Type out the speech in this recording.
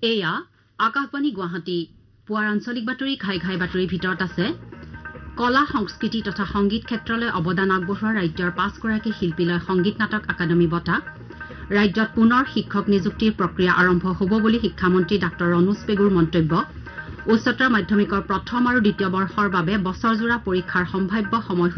এয়া আকাশবাণী গুৱাহাটী পুৱাৰ আঞ্চলিক বাতৰি ঘাই ঘাই বাতৰিৰ ভিতৰত আছে কলা সংস্কৃতি তথা সংগীত ক্ষেত্ৰলৈ অৱদান আগবঢ়োৱা ৰাজ্যৰ 5গৰাকী শিল্পীলৈ সংগীত নাটক একাডেমী বঁটা ৰাজ্যত পুনৰ শিক্ষক নিযুক্তিৰ প্ৰক্ৰিয়া আৰম্ভ হ'ব বুলি শিক্ষামন্ত্ৰী ডাঃ ৰণোজ পেগুৰ মন্তব্য উচ্চতৰ মাধ্যমিকৰ প্ৰথম আৰু দ্বিতীয় বৰ্ষৰ বাবে বছৰজোৰা পৰীক্ষাৰ সম্ভাৱ্য সময়